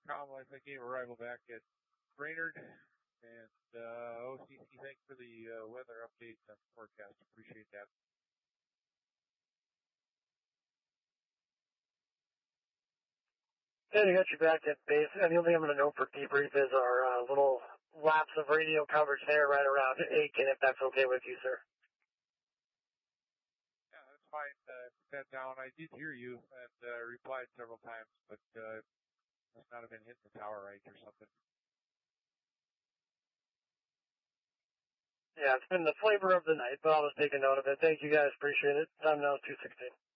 Commonwealth gave arrival back at Brainerd. And OCC, thanks for the weather update and forecast. Appreciate that. Hey, I got you back at base. And the only thing I'm going to note for debrief is our little lapse of radio coverage there right around Aiken, if that's okay with you, sir. Yeah, that's fine. Put that down. I did hear you and replied several times, but must not have been hitting the tower right or something. Yeah, it's been the flavor of the night, but I'll just take a note of it. Thank you guys. Appreciate it. Time now is 2:16.